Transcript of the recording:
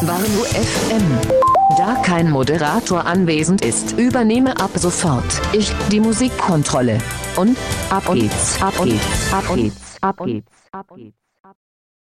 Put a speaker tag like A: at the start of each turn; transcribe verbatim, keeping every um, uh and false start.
A: Warn-U F M. Da kein Moderator anwesend ist, übernehme ab sofort ich die Musikkontrolle. Und ab geht's, ab geht's, ab geht's, ab geht's, ab geht's.